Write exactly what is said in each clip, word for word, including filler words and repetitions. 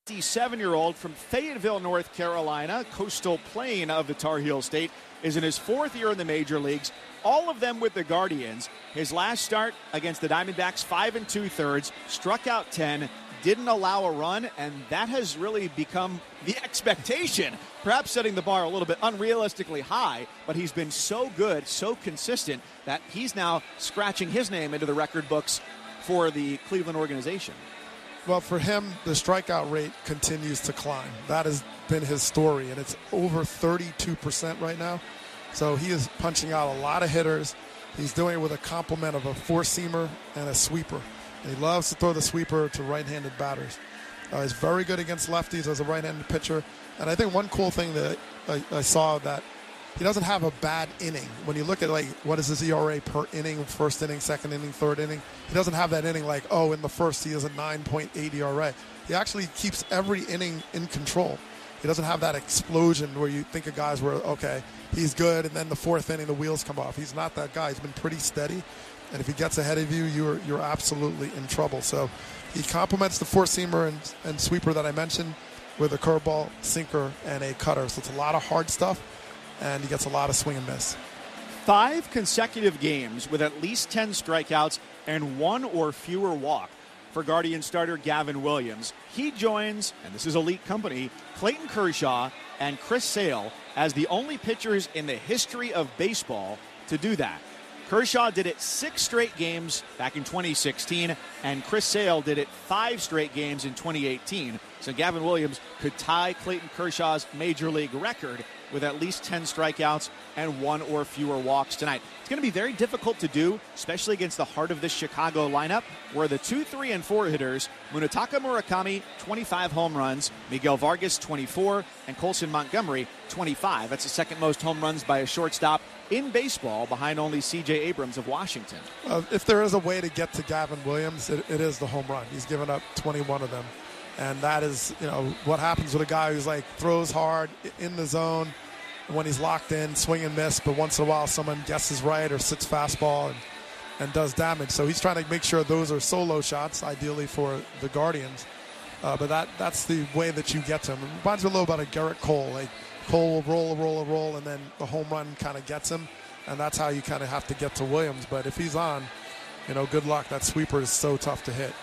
fifty-seven-year-old from Fayetteville, North Carolina, coastal plain of the Tar Heel State, is in his fourth year in the major leagues, all of them with the Guardians. His last start against the Diamondbacks, five and two-thirds, struck out ten, didn't allow a run, and that has really become the expectation. Perhaps setting the bar a little bit unrealistically high, but he's been so good, so consistent, that he's now scratching his name into the record books for the Cleveland organization. Well, for him, the strikeout rate continues to climb. That has been his story, and it's over thirty-two percent right now. So he is punching out a lot of hitters. He's doing it with a complement of a four-seamer and a sweeper. And he loves to throw the sweeper to right-handed batters. Uh, he's very good against lefties as a right-handed pitcher. And I think one cool thing that I, I saw that he doesn't have a bad inning. When you look at, like, what is his E R A per inning, first inning, second inning, third inning, he doesn't have that inning like, oh, in the first he has a nine point eight E R A. He actually keeps every inning in control. He doesn't have that explosion where you think of guys where, okay, he's good, and then the fourth inning the wheels come off. He's not that guy. He's been pretty steady. And if he gets ahead of you, you're you're absolutely in trouble. So he complements the four-seamer and, and sweeper that I mentioned with a curveball, sinker, and a cutter. So it's a lot of hard stuff, and he gets a lot of swing and miss. Five consecutive games with at least ten strikeouts and one or fewer walk for Guardian starter Gavin Williams. He joins, and this is elite company, Clayton Kershaw and Chris Sale as the only pitchers in the history of baseball to do that. Kershaw did it six straight games back in twenty sixteen, and Chris Sale did it five straight games in twenty eighteen. So Gavin Williams could tie Clayton Kershaw's major league record with at least ten strikeouts and one or fewer walks tonight. It's going to be very difficult to do, especially against the heart of this Chicago lineup, where the two, three, and four hitters, Munetaka Murakami, twenty-five home runs, Miguel Vargas, twenty-four, and Colson Montgomery, twenty-five. That's the second most home runs by a shortstop in baseball, behind only C J Abrams of Washington. Uh, if there is a way to get to Gavin Williams, it, it is the home run. He's given up twenty-one of them. And that is, you know, what happens with a guy who's like throws hard in the zone when he's locked in, swing and miss, but once in a while someone guesses right or sits fastball and, and does damage. So he's trying to make sure those are solo shots, ideally for the Guardians. Uh, but that that's the way that you get to him. It reminds me a little about a Garrett Cole. Like Cole will roll, roll, roll, and then the home run kind of gets him. And that's how you kind of have to get to Williams. But if he's on, you know, good luck. That sweeper is so tough to hit.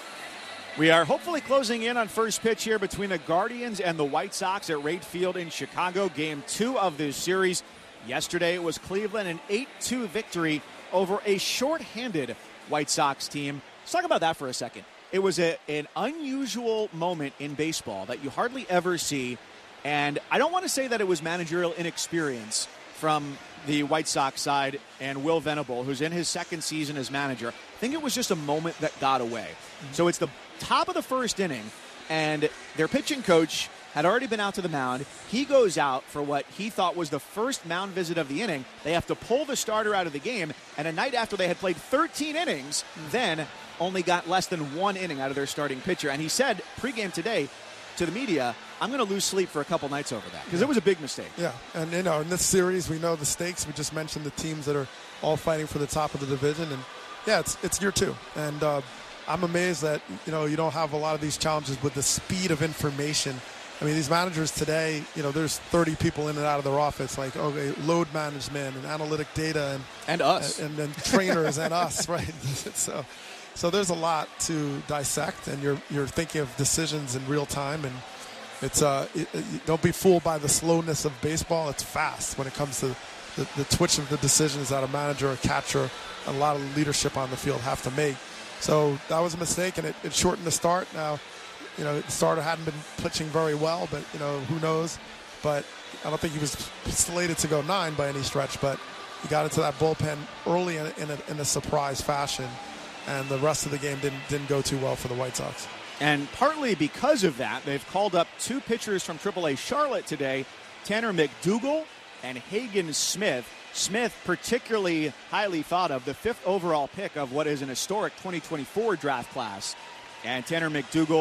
We are hopefully closing in on first pitch here between the Guardians and the White Sox at Wright Field in Chicago. Game two of this series. Yesterday it was Cleveland, an eight two victory over a shorthanded White Sox team. Let's talk about that for a second. It was a, an unusual moment in baseball that you hardly ever see. And I don't want to say that it was managerial inexperience from the White Sox side and Will Venable, who's in his second season as manager. I think it was just a moment that got away. Mm-hmm. So it's the top of the first inning, and their pitching coach had already been out to the mound. He goes out for what he thought was the first mound visit of the inning. They have to pull the starter out of the game, and a night after they had played thirteen innings, mm-hmm. then only got less than one inning out of their starting pitcher. And he said pregame today to the media, I'm going to lose sleep for a couple nights over that, because yeah. it was a big mistake. Yeah, and you know, in this series, we know the stakes. We just mentioned the teams that are all fighting for the top of the division, and yeah, it's it's year two, and uh, I'm amazed that you know you don't have a lot of these challenges with the speed of information. I mean, these managers today, you know, there's thirty people in and out of their office, like okay, load management and analytic data, and and us, and then trainers and us, right? So. So there's a lot to dissect, and you're you're thinking of decisions in real time, and it's uh it, it, don't be fooled by the slowness of baseball. It's fast when it comes to the, the twitch of the decisions that a manager, a catcher, a lot of leadership on the field have to make. So that was a mistake, and it, it shortened the start. Now, you know, the starter hadn't been pitching very well, but you know who knows. But I don't think he was slated to go nine by any stretch. But he got into that bullpen early in, in, a, in a surprise fashion. And the rest of the game didn't didn't go too well for the White Sox. And partly because of that, they've called up two pitchers from triple A Charlotte today, Tanner McDougal and Hagen Smith. Smith particularly highly thought of, the fifth overall pick of what is an historic twenty twenty-four draft class. And Tanner McDougal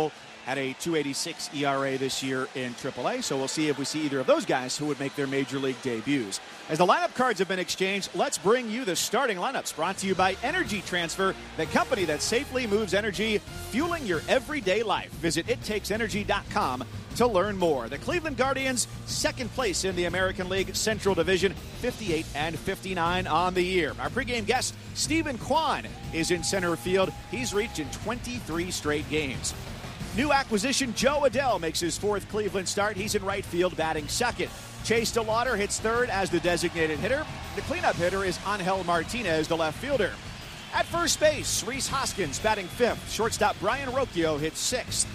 at a two eighty-six E R A this year in triple A. So we'll see if we see either of those guys who would make their major league debuts. As the lineup cards have been exchanged, let's bring you the starting lineups, brought to you by Energy Transfer, the company that safely moves energy, fueling your everyday life. Visit it takes energy dot com to learn more. The Cleveland Guardians, second place in the American League Central Division, fifty-eight and fifty-nine on the year. Our pregame guest, Stephen Kwan, is in center field. He's reached in twenty-three straight games. New acquisition Jo Adell makes his fourth Cleveland start. He's in right field, batting second. Chase DeLauder hits third as the designated hitter. The cleanup hitter is Angel Martinez, the left fielder. At first base, Rhys Hoskins batting fifth. Shortstop Brian Rocchio hits sixth.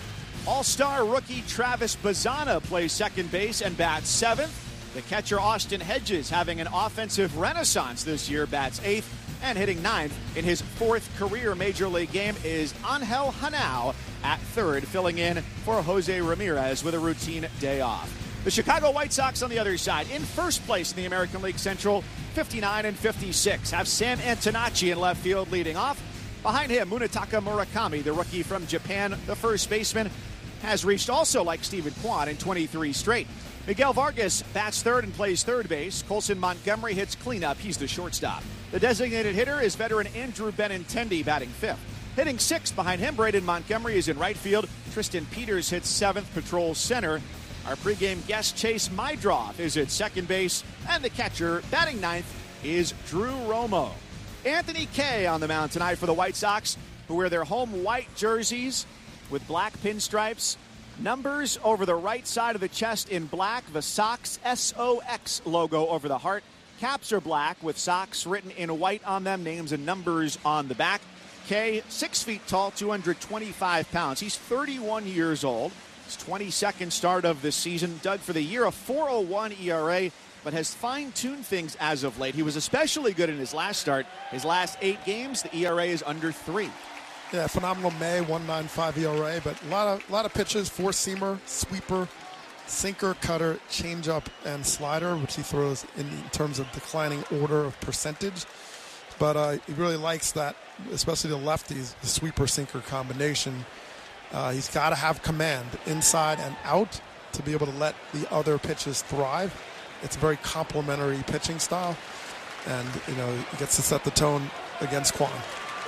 All-star rookie Travis Bazzana plays second base and bats seventh. The catcher Austin Hedges, having an offensive renaissance this year, bats eighth. And hitting ninth in his fourth career major league game is Angel Hanao at third, filling in for Jose Ramirez with a routine day off. The Chicago White Sox on the other side, in first place in the American League Central, fifty-nine and fifty-six, have Sam Antonacci in left field leading off. Behind him, Munetaka Murakami, the rookie from Japan, the first baseman, has reached also, like Stephen Kwan, in twenty-three straight. Miguel Vargas bats third and plays third base. Colson Montgomery hits cleanup. He's the shortstop. The designated hitter is veteran Andrew Benintendi, batting fifth. Hitting sixth behind him, Braden Montgomery is in right field. Tristan Peters hits seventh, patrols center. Our pregame guest, Chase Mydroff, is at second base. And the catcher, batting ninth, is Drew Romo. Anthony Kay on the mound tonight for the White Sox, who wear their home white jerseys with black pinstripes. Numbers over the right side of the chest in black. The Sox S O X logo over the heart. Caps are black with Sox written in white on them. Names and numbers on the back. Kay, six feet tall, two hundred twenty-five pounds. He's thirty-one years old. His twenty-second start of the season. Dug for the year, a four oh one E R A, but has fine-tuned things as of late. He was especially good in his last start. His last eight games, the E R A is under three. Yeah, phenomenal May, one ninety-five E R A, but a lot of, lot of pitches, four-seamer, sweeper, sinker, cutter, changeup, and slider, which he throws in, in terms of declining order of percentage. But uh, he really likes that, especially the lefties, the sweeper-sinker combination. Uh, he's got to have command inside and out to be able to let the other pitches thrive. It's a very complementary pitching style, and you know he gets to set the tone against Kwan.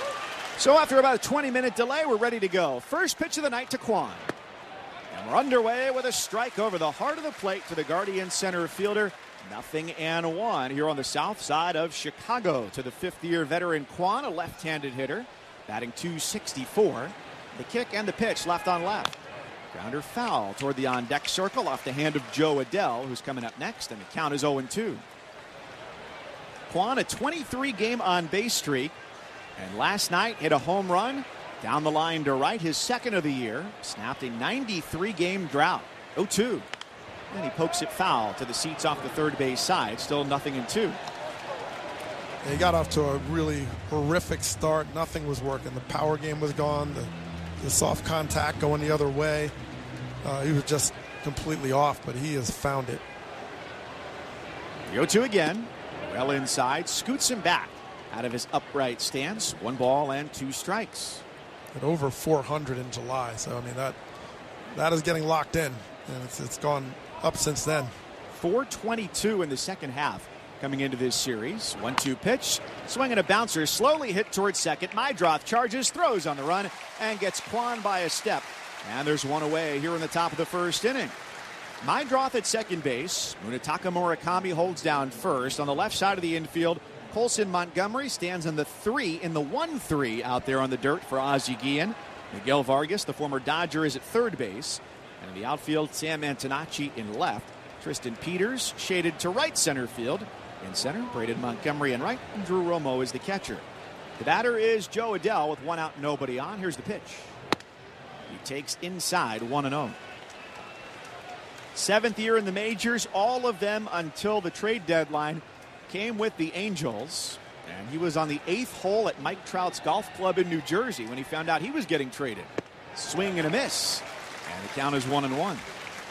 So after about a twenty-minute delay, we're ready to go. First pitch of the night to Kwan. And we're underway with a strike over the heart of the plate to the Guardian center fielder. Nothing and one here on the south side of Chicago to the fifth-year veteran Kwan, a left-handed hitter, batting two sixty-four. The kick and the pitch left on left. Grounder foul toward the on-deck circle off the hand of Jo Adell, who's coming up next, and the count is oh and two. Kwan, a twenty-three game on-base streak. And last night hit a home run down the line to right, his second of the year. Snapped a ninety-three game drought. oh two. And he pokes it foul to the seats off the third base side. Still nothing in two. He got off to a really horrific start. Nothing was working. The power game was gone. The, the soft contact going the other way. Uh, he was just completely off, but he has found it. The oh two again. Well inside. Scoots him back out of his upright stance. One ball and two strikes. At over four hundred in July. So, I mean, that that is getting locked in. And it's, it's gone up since then. four twenty-two in the second half coming into this series. one two pitch. Swinging a bouncer. Slowly hit towards second. Mydroff charges, throws on the run, and gets Kwan by a step. And there's one away here in the top of the first inning. Mydroff at second base. Munetaka Murakami holds down first. On the left side of the infield, Colson Montgomery stands in the three, in the one three out there on the dirt for Ozzie Guillen. Miguel Vargas, the former Dodger, is at third base. And in the outfield, Sam Antonacci in left. Tristan Peters shaded to right center field. In center, Braden Montgomery in right, and Drew Romo is the catcher. The batter is Jo Adell with one out, nobody on. Here's the pitch. He takes inside, one and oh. Seventh year in the majors, all of them until the trade deadline came with the Angels. And he was on the eighth hole at Mike Trout's golf club in New Jersey when he found out he was getting traded. Swing and a miss. And the count is one and one.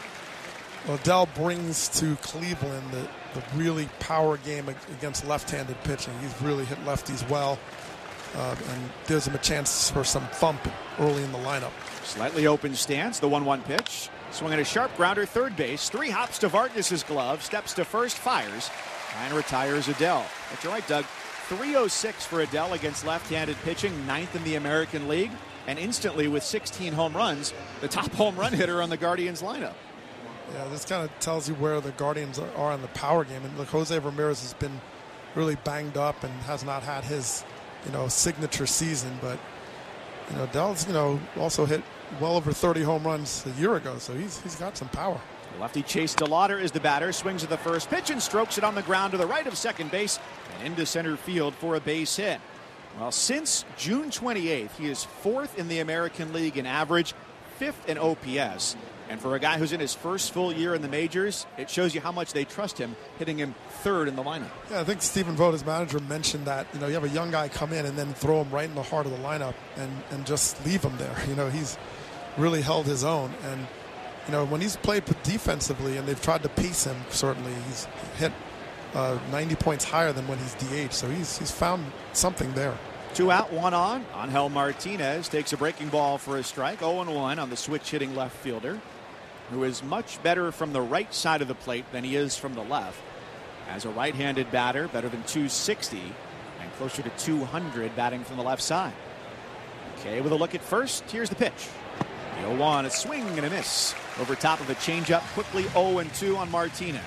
Adell brings to Cleveland the, the really power game against left-handed pitching. He's really hit lefties well, uh, and gives him a chance for some thump early in the lineup. Slightly open stance, the one one pitch. Swinging a sharp grounder, third base. Three hops to Vargas's glove, steps to first, fires, and retires Adell. But you're right, Doug. three oh six for Adell against left-handed pitching, ninth in the American League, and instantly with sixteen home runs, the top home run hitter on the Guardians lineup. Yeah, this kind of tells you where the Guardians are, are in the power game. And look, Jose Ramirez has been really banged up and has not had his, you know, signature season. But, you know, Adell's, you know, also hit well over thirty home runs a year ago, so he's he's got some power. Lefty Chase DeLauder is the batter, swings at the first pitch and strokes it on the ground to the right of second base and into center field for a base hit. Well, since June twenty-eighth, he is fourth in the American League in average, fifth in O P S. And for a guy who's in his first full year in the majors, it shows you how much they trust him, hitting him third in the lineup. Yeah, I think Stephen Vogt, his manager, mentioned that, you know, you have a young guy come in and then throw him right in the heart of the lineup and, and just leave him there. You know, he's really held his own. And, you know, when he's played defensively and they've tried to pace him, certainly he's hit uh, ninety points higher than when he's D H. So he's, he's found something there. Two out, one on. Angel Martinez takes a breaking ball for a strike. oh and one on the switch-hitting left fielder, who is much better from the right side of the plate than he is from the left. As a right-handed batter, better than two sixty and closer to two hundred batting from the left side. Okay, with a look at first, here's the pitch. The oh one, a swing and a miss. Over top of a changeup, quickly oh and two on Martinez.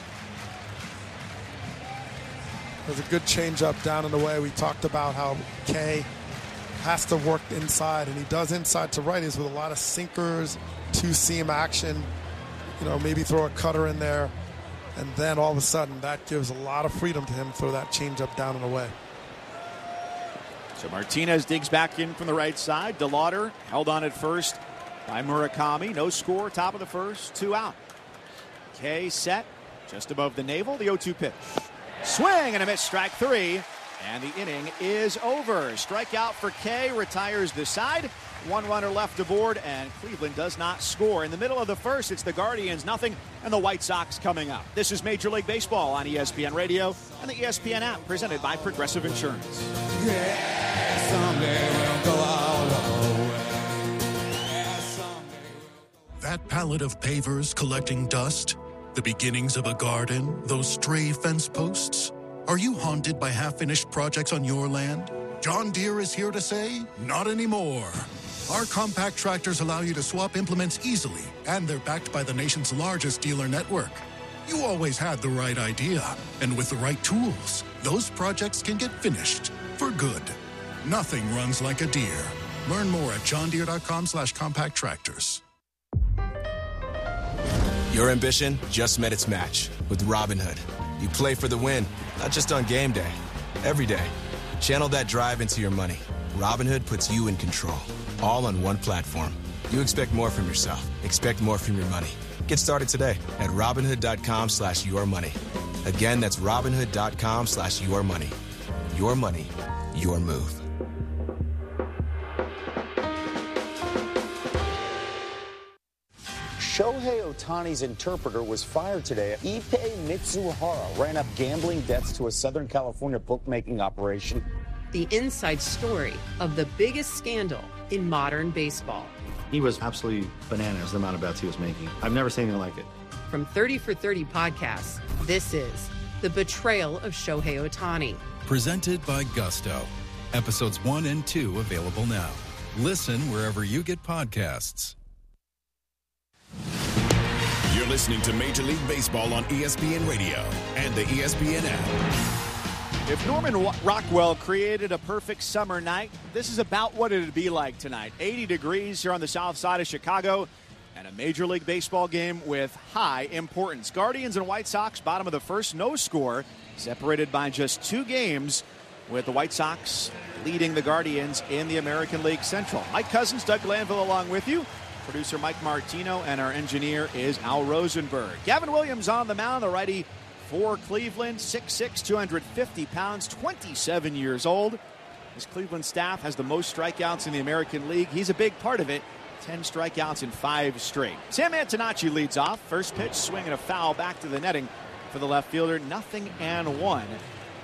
There's a good changeup down and away. We talked about how Kay has to work inside, and he does inside to righties with a lot of sinkers, two-seam action. You know, maybe throw a cutter in there, and then all of a sudden that gives a lot of freedom to him to throw that changeup down and away. So Martinez digs back in from the right side. DeLauder held on at first by Murakami. No score, top of the first, two out. Kay set just above the navel, the oh two pitch. Swing and a miss, strike three, and the inning is over. Strikeout for Kay, retires the side. One runner left aboard, and Cleveland does not score. In the middle of the first, it's the Guardians nothing, and the White Sox coming up. This is Major League Baseball on E S P N Radio and the E S P N app, presented by Progressive Insurance. Yeah, someday we'll go all the way. Yeah, someday we'll... That pallet of pavers collecting dust, the beginnings of a garden, those stray fence posts. Are you haunted by half-finished projects on your land? John Deere is here to say, not anymore. Our compact tractors allow you to swap implements easily, and they're backed by the nation's largest dealer network. You always had the right idea, and with the right tools, those projects can get finished for good. Nothing runs like a Deere. Learn more at johndeere.com slash compact tractors. Your ambition just met its match with Robinhood. You play for the win, not just on game day, every day. Channel that drive into your money. Robinhood puts you in control, all on one platform. You expect more from yourself. Expect more from your money. Get started today at Robinhood.com slash your money. Again, that's Robinhood.com slash your money. Your money, your move. Shohei Ohtani's interpreter was fired today. Ippei Mitsuhara ran up gambling debts to a Southern California bookmaking operation. The inside story of the biggest scandal in modern baseball. He was absolutely bananas, the amount of bets he was making. I've never seen anything like it. From thirty for thirty podcasts, this is The Betrayal of Shohei Ohtani. Presented by Gusto. Episodes one and two available now. Listen wherever you get podcasts. You're listening to Major League Baseball on E S P N Radio and the E S P N app. If Norman Rockwell created a perfect summer night, this is about what it would be like tonight. eighty degrees here on the south side of Chicago, and a Major League Baseball game with high importance. Guardians and White Sox, bottom of the first, no score, separated by just two games, with the White Sox leading the Guardians in the American League Central. Mike Cousins, Doug Glanville along with you. Producer Mike Martino, and our engineer is Al Rosenberg. Gavin Williams on the mound, the righty for Cleveland, six six, two hundred fifty pounds, twenty-seven years old. His Cleveland staff has the most strikeouts in the American League. He's a big part of it. ten strikeouts in five straight. Sam Antonacci leads off. First pitch, swing and a foul back to the netting for the left fielder. Nothing and one.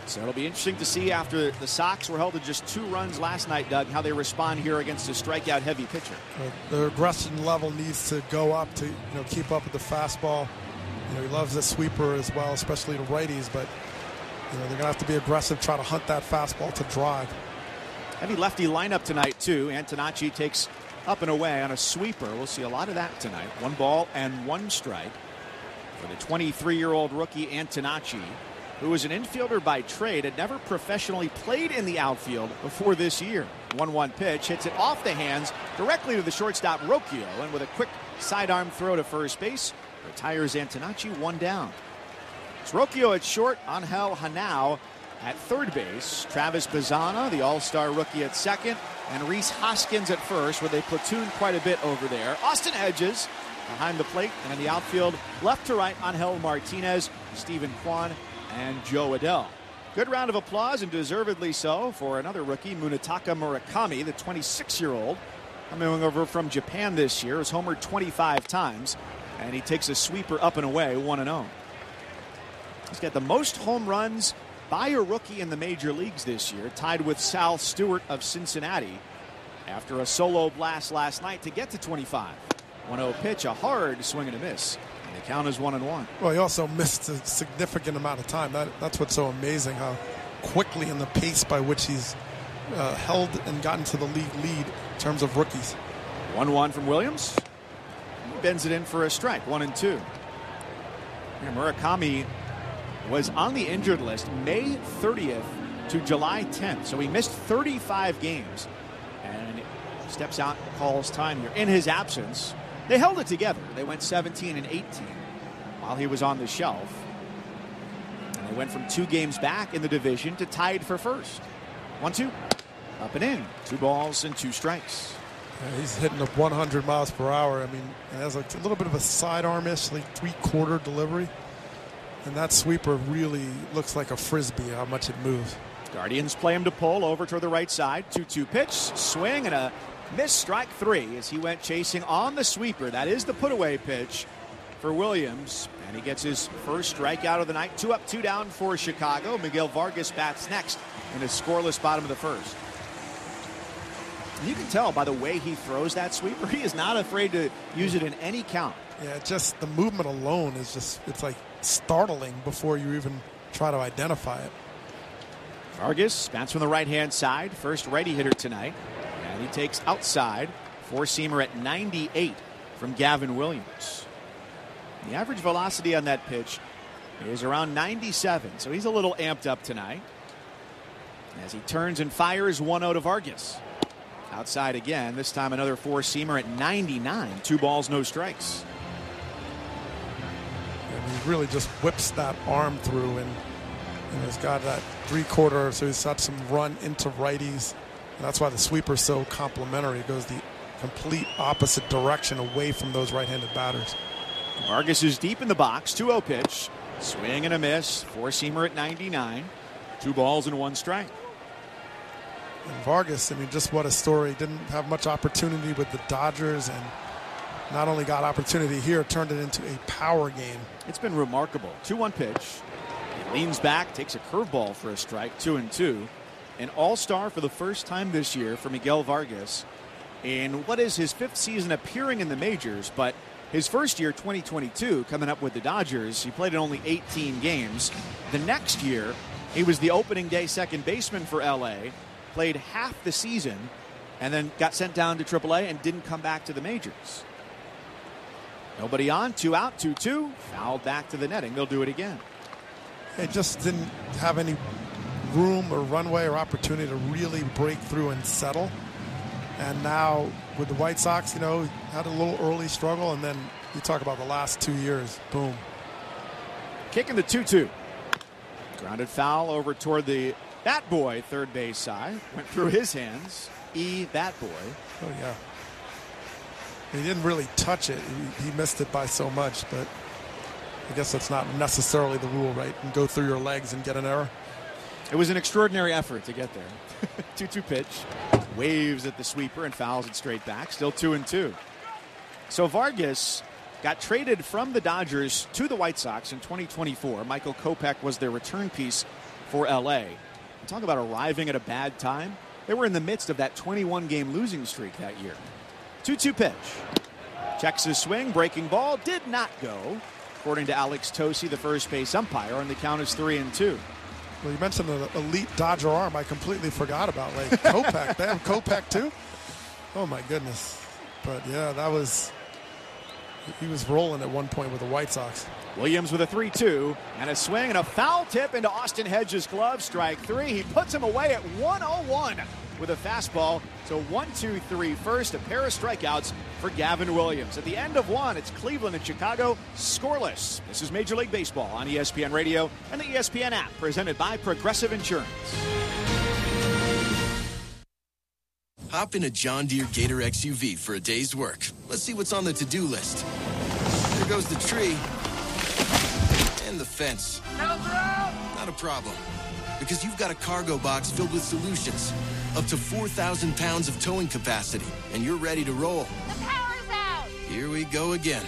So it'll be interesting to see after the Sox were held to just two runs last night, Doug, how they respond here against a strikeout-heavy pitcher. Uh, the aggression level needs to go up to you know keep up with the fastball. You know, he loves the sweeper as well, especially the righties, but you know, they're going to have to be aggressive, try to hunt that fastball to drive. Heavy lefty lineup tonight, too. Antonacci takes up and away on a sweeper. We'll see a lot of that tonight. One ball and one strike for the twenty-three-year-old rookie Antonacci, who was an infielder by trade, had never professionally played in the outfield before this year. one one pitch, hits it off the hands directly to the shortstop Rocchio, and with a quick sidearm throw to first base, retires Antonacci one down. It's Rocchio at short, Angel Hanau at third base, Travis Bazzana, the all-star rookie, at second, and Rhys Hoskins at first, where they platoon quite a bit over there. Austin Hedges behind the plate, and in the outfield, left to right, Angel Martinez, Stephen Kwan, and Joe Adell. Good round of applause, and deservedly so, for another rookie, Munetaka Murakami, the twenty-six-year-old, coming over from Japan this year, has homered twenty-five times, and he takes a sweeper up and away, one and oh. He's got the most home runs by a rookie in the major leagues this year, tied with Sal Stewart of Cincinnati, after a solo blast last night to get to twenty-five. one oh pitch, a hard swing and a miss. The count is one and one. Well, he also missed a significant amount of time. That, that's what's so amazing, how quickly and the pace by which he's uh, held and gotten to the league lead in terms of rookies. one one from Williams. He bends it in for a strike, one and two. And Murakami was on the injured list May thirtieth to July tenth, so he missed thirty-five games. And steps out, calls time here. In his absence, they held it together. They went seventeen and eighteen while he was on the shelf. And they went from two games back in the division to tied for first. one two. Up and in. Two balls and two strikes. Yeah, he's hitting up one hundred miles per hour. I mean, it has like a little bit of a sidearm-ish, like three-quarter delivery. And that sweeper really looks like a frisbee, how much it moves. Guardians play him to pull over to the right side. two two pitch, swing, and a missed strike three as he went chasing on the sweeper. That is the put-away pitch for Williams. And he gets his first strikeout of the night. Two up, two down for Chicago. Miguel Vargas bats next in a scoreless bottom of the first. And you can tell by the way he throws that sweeper, he is not afraid to use it in any count. Yeah, just the movement alone is just, it's like startling before you even try to identify it. Vargas bats from the right-hand side. First righty hitter tonight. And he takes outside. Four-seamer at ninety-eight from Gavin Williams. The average velocity on that pitch is around ninety-seven, so he's a little amped up tonight. As he turns and fires one oh to Vargas. Outside again, this time another four-seamer at ninety-nine. Two balls, no strikes. And he really just whips that arm through, and, and he's got that three-quarter, so he's got some run into righties. And that's why the sweeper is so complimentary. It goes the complete opposite direction away from those right-handed batters. Vargas is deep in the box. two oh pitch. Swing and a miss. Four-seamer at ninety-nine. Two balls and one strike. And Vargas, I mean, just what a story. Didn't have much opportunity with the Dodgers, and not only got opportunity here, turned it into a power game. It's been remarkable. two one pitch. He leans back, takes a curveball for a strike. Two and two. An all-star for the first time this year for Miguel Vargas in what is his fifth season appearing in the majors, but his first year, twenty twenty-two, coming up with the Dodgers, he played in only eighteen games. The next year, he was the opening day second baseman for L A, played half the season, and then got sent down to triple A and didn't come back to the majors. Nobody on, two out, two two, fouled back to the netting. They'll do it again. It just didn't have any room or runway or opportunity to really break through and settle. And now with the White Sox, you know, had a little early struggle, and then you talk about the last two years, boom. Kicking the two two. Grounded foul over toward the Bat Boy third base side. Went through his hands. E. Bat Boy. Oh, yeah. He didn't really touch it. He, he missed it by so much, but I guess that's not necessarily the rule, right? And go through your legs and get an error. It was an extraordinary effort to get there. two two pitch. Waves at the sweeper and fouls it straight back. Still two and two. So Vargas got traded from the Dodgers to the White Sox in twenty twenty-four. Michael Kopech was their return piece for L A. Talk about arriving at a bad time. They were in the midst of that twenty-one game losing streak that year. two two pitch. Checks his swing, breaking ball, did not go, according to Alex Tosi, the first base umpire, and the count is three and two. Well, you mentioned the elite Dodger arm. I completely forgot about, like, Kopech. They have Kopech, too? Oh, my goodness. But, yeah, that was – he was rolling at one point with the White Sox. Williams with a three two, and a swing and a foul tip into Austin Hedges' glove. Strike three. He puts him away at one oh one with a fastball. So one two three first, a pair of strikeouts for Gavin Williams. At the end of one, it's Cleveland and Chicago scoreless. This is Major League Baseball on E S P N Radio and the E S P N app, presented by Progressive Insurance. Hop in a John Deere Gator X U V for a day's work. Let's see what's on the to-do list. There goes the tree. And the fence. Not a problem. Because you've got a cargo box filled with solutions. Up to four thousand pounds of towing capacity. And you're ready to roll. The power's out! Here we go again.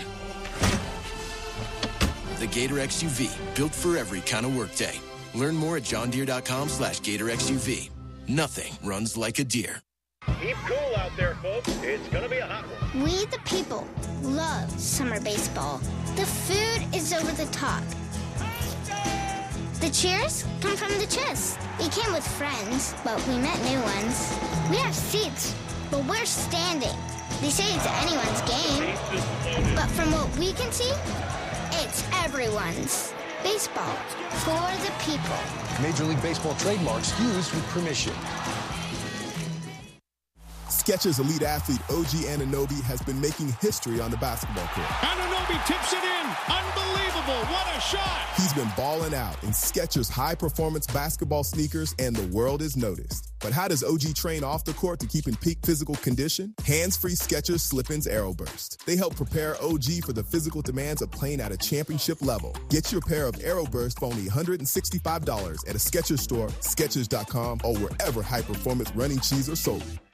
The Gator X U V. Built for every kind of workday. Learn more at johndeere.com slash Gator X U V. Nothing runs like a deer. Keep cool out there, folks. It's going to be a hot one. We, the people, love summer baseball. The food is over the top. The cheers come from the chest. We came with friends, but we met new ones. We have seats, but we're standing. They say it's anyone's game, but from what we can see, it's everyone's. Baseball for the people. Major League Baseball trademarks used with permission. Skechers elite athlete O G Anunoby has been making history on the basketball court. Anunoby tips it in. Unbelievable. What a shot. He's been balling out in Skechers high-performance basketball sneakers, and the world is noticed. But how does O G train off the court to keep in peak physical condition? Hands-free Skechers Slip-ins Aeroburst. They help prepare O G for the physical demands of playing at a championship level. Get your pair of Aeroburst for only one hundred sixty-five dollars at a Skechers store, Skechers dot com, or wherever high-performance running shoes are sold.